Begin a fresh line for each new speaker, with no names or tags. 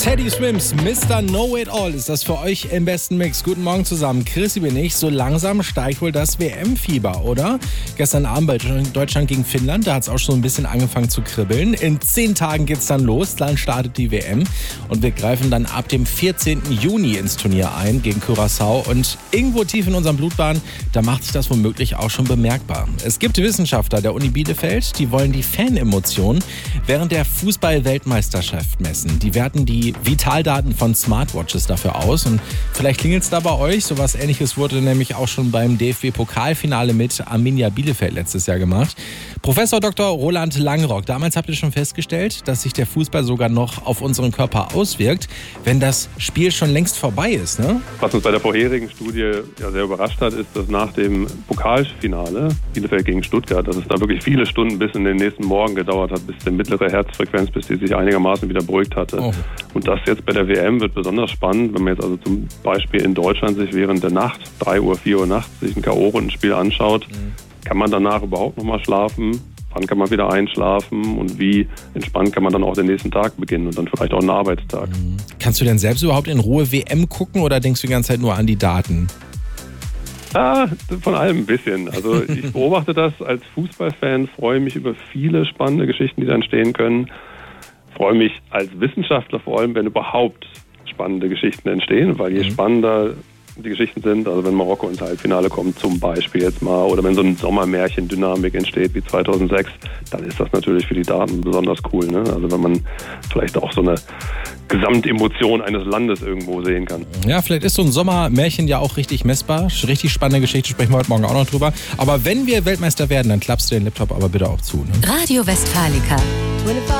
Teddy Swims, Mr. Know It All ist das für euch im besten Mix. Guten Morgen zusammen. Chrissy bin ich. So langsam steigt wohl das WM-Fieber, oder? Gestern Abend bei Deutschland gegen Finnland, da hat es auch schon ein bisschen angefangen zu kribbeln. In 10 Tagen geht's dann los, dann startet die WM. Und wir greifen dann ab dem 14. Juni ins Turnier ein gegen Curaçao. Und irgendwo tief in unserem Blutbahn, da macht sich das womöglich auch schon bemerkbar. Es gibt Wissenschaftler der Uni Bielefeld, die wollen die Fanemotionen während der Fußball-Weltmeisterschaft messen. Die werten die Vitaldaten von Smartwatches dafür aus. Und vielleicht klingelt es da bei euch. So was Ähnliches wurde nämlich auch schon beim DFB-Pokalfinale mit Arminia Bielefeld letztes Jahr gemacht. Professor Dr. Roland Langrock, damals habt ihr schon festgestellt, dass sich der Fußball sogar noch auf unseren Körper auswirkt, wenn das Spiel schon längst vorbei ist, ne?
Was uns bei der vorherigen Studie ja sehr überrascht hat, ist, dass nach dem Pokalfinale Bielefeld gegen Stuttgart, dass es da wirklich viele Stunden bis in den nächsten Morgen gedauert hat, bis die mittlere Herzfrequenz, bis die sich einigermaßen wieder beruhigt hatte. Oh. Und das jetzt bei der WM wird besonders spannend, wenn man jetzt also zum Beispiel in Deutschland sich während der Nacht, 3 Uhr, 4 Uhr nachts, sich ein K.O.-Rundenspiel anschaut. Kann man danach überhaupt nochmal schlafen? Wann kann man wieder einschlafen? Und wie entspannt kann man dann auch den nächsten Tag beginnen und dann vielleicht auch einen Arbeitstag?
Kannst du denn selbst überhaupt in Ruhe WM gucken oder denkst du die ganze Zeit nur an die Daten?
Von allem ein bisschen. Also ich beobachte das als Fußballfan, freue mich über viele spannende Geschichten, die da entstehen können. Freue mich als Wissenschaftler vor allem, wenn überhaupt spannende Geschichten entstehen, weil je spannender die Geschichten sind, also wenn Marokko ins Halbfinale kommt zum Beispiel jetzt mal, oder wenn so ein Sommermärchen-Dynamik entsteht wie 2006, dann ist das natürlich für die Daten besonders cool, ne? Also wenn man vielleicht auch so eine Gesamtemotion eines Landes irgendwo sehen kann.
Ja, vielleicht ist so ein Sommermärchen ja auch richtig messbar. Richtig spannende Geschichte, sprechen wir heute Morgen auch noch drüber. Aber wenn wir Weltmeister werden, dann klappst du den Laptop aber bitte auch zu, ne?
Radio Westfalica.